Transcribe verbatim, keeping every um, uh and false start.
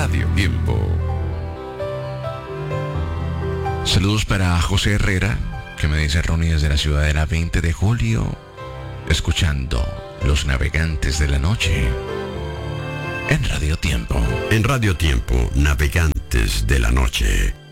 Radio Tiempo. Saludos para José Herrera, que me dice Ronnie desde la Ciudadela veinte de julio, escuchando Los Navegantes de la Noche en Radio Tiempo. En Radio Tiempo, Navegantes de la Noche.